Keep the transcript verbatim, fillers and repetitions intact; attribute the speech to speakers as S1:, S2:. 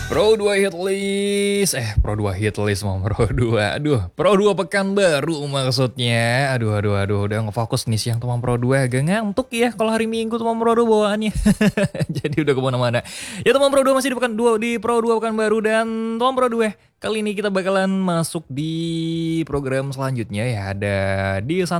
S1: Pro dua hit list, eh Pro dua hit list mau Pro dua, aduh Pro dua pekan baru maksudnya, aduh aduh aduh udah ngefokus nih siang teman Pro dua agak ngantuk ya kalau hari Minggu teman Pro dua bawaannya, jadi udah kemana-mana. Ya teman Pro dua masih di pekan dua di Pro dua pekan baru dan teman Pro dua kali ini kita bakalan masuk di program selanjutnya ya ada di